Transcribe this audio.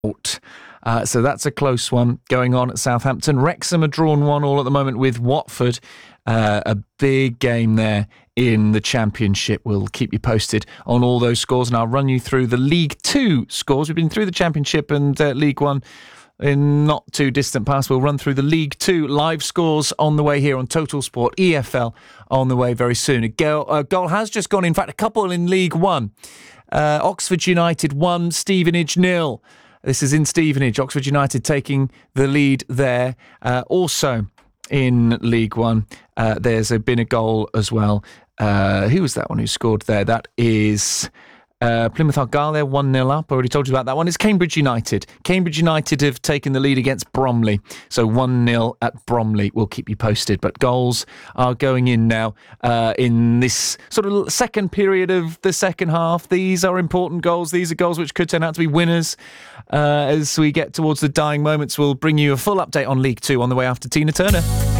So that's a close one going on at Southampton. Wrexham are drawn 1-1 at the moment with Watford. A big game there in the Championship. We'll keep you posted on all those scores, and I'll run you through the League 2 scores. We've been through the Championship and League 1 in not too distant past. We'll run through the League 2 live scores on the way here on Total Sport. EFL on the way very soon. A goal has just gone, in fact, a couple in League 1. Oxford United 1, Stevenage 0. This is in Stevenage. Oxford United taking the lead there. Also in League 1, there's been a goal as well. Who was that one who scored there? That is Plymouth Argyle. They're 1-0 up. I already told you about that one. It's Cambridge United. Cambridge United have taken the lead against Bromley. So 1-0 at Bromley. We'll keep you posted. But goals are going in now in this sort of second period of the second half. These are important goals. These are goals which could turn out to be winners. As we get towards the dying moments, we'll bring you a full update on League 2 on the way after Tina Turner.